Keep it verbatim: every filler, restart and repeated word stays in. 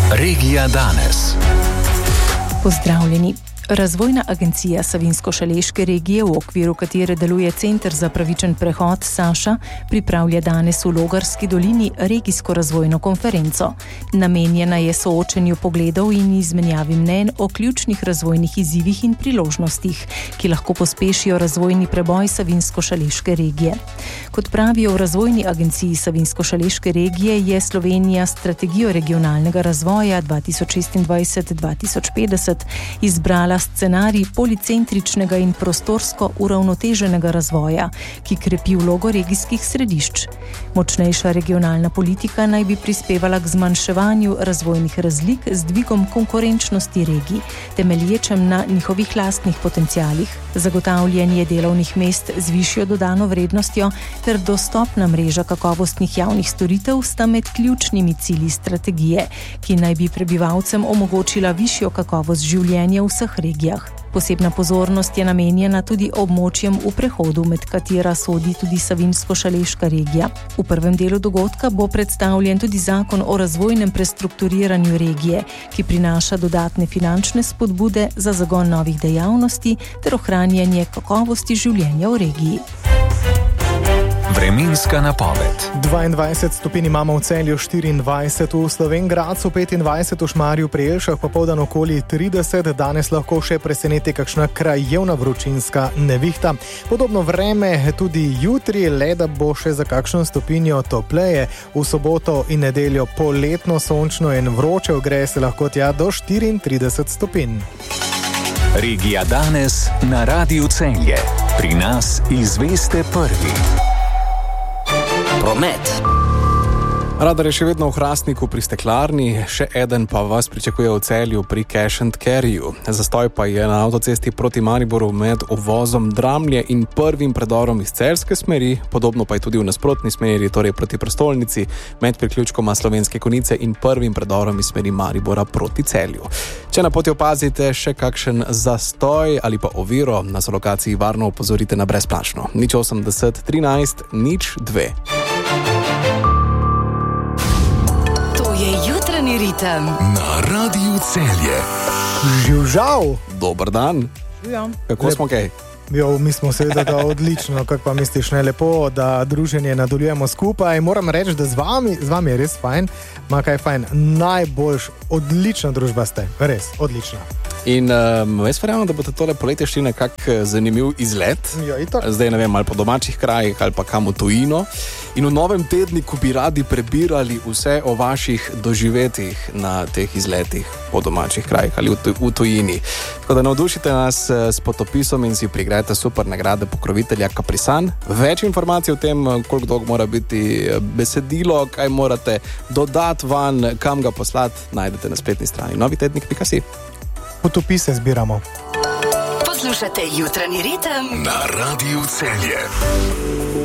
Regija danes. Pozdravljeni. Razvojna agencija Savinjsko-Šaleške regije, v okviru katere deluje Center za pravičen prehod Saša, pripravlja danes v Logarski dolini regijsko razvojno konferenco. Namenjena je soočenju pogledov in izmenjavi mnenj o ključnih razvojnih izzivih in priložnostih, ki lahko pospešijo razvojni preboj Savinjsko-Šaleške regije. Kot pravijo v Razvojni agenciji Savinjsko-Šaleške regije, je Slovenija strategijo regionalnega razvoja dva tisoč šestindvajset do dva tisoč petdeset izbrala scenarij policentričnega in prostorsko uravnoteženega razvoja, ki krepi vlogo regijskih središč. Močnejša regionalna politika naj bi prispevala k zmanjševanju razvojnih razlik z dvigom konkurenčnosti regij, temelječem na njihovih lastnih potencialih, zagotavljanje delovnih mest z višjo dodano vrednostjo ter dostopna mreža kakovostnih javnih storitev sta med ključnimi cilji strategije, ki naj bi prebivalcem omogočila višjo kakovost življenja v vseh regijah. Posebna pozornost je namenjena tudi območjem v prehodu, med katera sodi tudi Savinjsko-Šaleška regija. V prvem delu dogodka bo predstavljen tudi zakon o razvojnem prestrukturiranju regije, ki prinaša dodatne finančne spodbude za zagon novih dejavnosti ter ohranjanje kakovosti življenja v regiji. Vremenska napoved. dvaindvajset stopinj imamo v Celju, štiriindvajset v Slovenj Gradcu, petindvajset v Šmarju pri Jelšah, popoldan okoli trideset, danes lahko še preseneti kakšna krajevna vročinska nevihta. Podobno vreme tudi jutri, le da bo še za kakšno stopinjo topleje. V soboto in nedeljo poletno sončno in vroče, ogreje se lahko tja do štiriintrideset stopinj. Regija danes na Radiu Celje. Pri nas izveste prvi. Promet. Radar je še vedno v Hrastniku pri steklarni, še eden pa vas pričakuje v Celju pri Cash and Carryju. Zastoj pa je na avtocesti proti Mariboru med uvozom Dramlje in prvim predorom iz celjske smeri, podobno pa je tudi v nasprotni smeri, torej proti prestolnici, med priključkoma Slovenske Konjice in prvim predorom iz smeri Maribora proti Celju. Če na poti opazite še kakšen zastoj ali pa oviro, nas v lokaciji varno opozorite na brezplačno. nič osemdeset trinajst nič dve. Jutranji ritem na Radiu Celje. Živžav! Dober dan. Ja. Kako Lep. smo kaj? Jo, mi smo seveda da odlično, kako pa misliš, ne lepo, da druženje nadaljujemo skupaj. Moram reči, da z vami, z vami je res fajn, ma kaj fajn, najboljš, odlična družba ste, res, odlična. In um, jaz verjamem, da boste tole poletje šli nekak zanimiv izlet. Ja, itak. Zdaj ne vem, ali po domačih krajih, ali pa kam v tujino. In v novem tedniku bi radi prebirali vse o vaših doživetjih na teh izletih po domačih krajih ali v, v tujini. Tako da navdušite nas s potopisom in si prigrajte super nagrade pokrovitelja Kaprisan. Več informacij o tem, koliko dolgo mora biti besedilo, kaj morate dodati van, kam ga poslati, najdete na spletni strani novitednik pika si. Potopise zbiramo. Poslušate Jutranji ritem na Radiu Celje.